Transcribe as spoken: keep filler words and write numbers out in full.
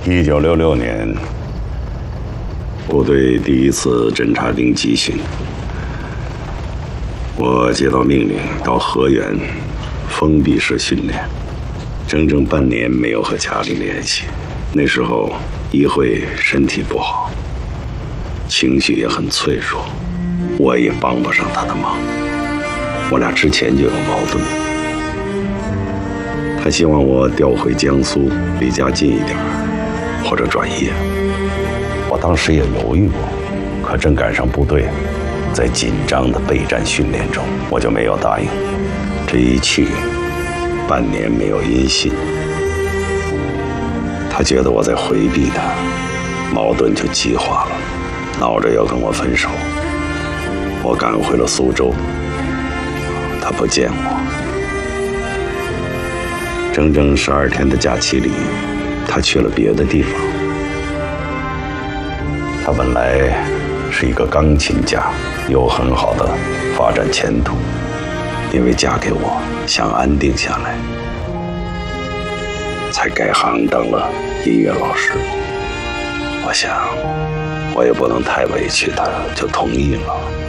一九六六年，部队第一次侦察兵集训，我接到命令到河源封闭式训练，整整半年没有和家里联系。那时候一慧身体不好，情绪也很脆弱，我也帮不上她的忙。我俩之前就有矛盾，他希望我调回江苏，离家近一点，或者转业。我当时也犹豫过，可正赶上部队在紧张的备战训练中，我就没有答应。这一去，半年没有音信。他觉得我在回避他，矛盾就激化了，闹着要跟我分手。我赶回了苏州，他不见我。整整十二天的假期里，他去了别的地方。他本来是一个钢琴家，有很好的发展前途，因为嫁给我，想安定下来，才改行当了音乐老师。我想，我也不能太委屈他，就同意了。